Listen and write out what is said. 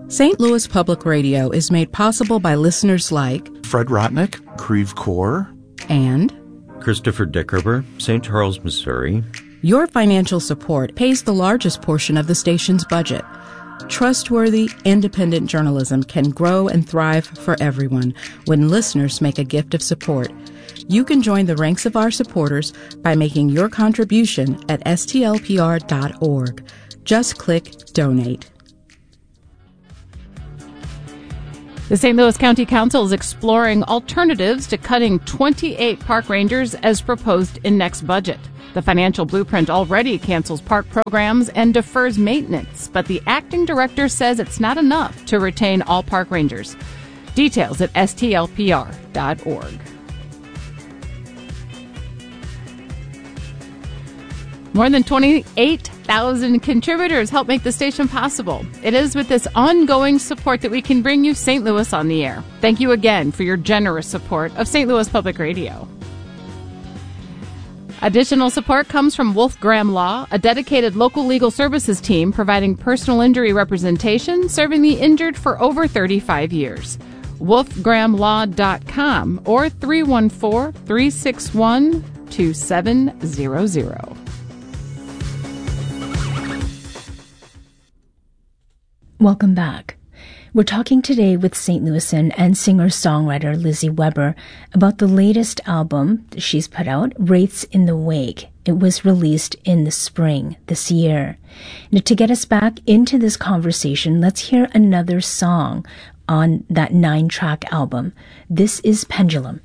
St. Louis Public Radio is made possible by listeners like Fred Rotnick, Creve Coeur, and Christopher Dickerber, St. Charles, Missouri. Your financial support pays the largest portion of the station's budget. Trustworthy, independent journalism can grow and thrive for everyone when listeners make a gift of support. You can join the ranks of our supporters by making your contribution at stlpr.org. Just click Donate. The St. Louis County Council is exploring alternatives to cutting 28 park rangers as proposed in next budget. The financial blueprint already cancels park programs and defers maintenance, but the acting director says it's not enough to retain all park rangers. Details at stlpr.org. More than 28,000 contributors help make the station possible. It is with this ongoing support that we can bring you St. Louis on the air. Thank you again for your generous support of St. Louis Public Radio. Additional support comes from Wolf Graham Law, a dedicated local legal services team providing personal injury representation, serving the injured for over 35 years. wolfgrahamlaw.com or 314-361-2700. Welcome back. We're talking today with St. Louisan and singer-songwriter Lizzie Weber about the latest album she's put out, Wraiths in the Wake. It was released in the spring this year. Now, to get us back into this conversation, let's hear another song on that 9-track album. This is Pendulum.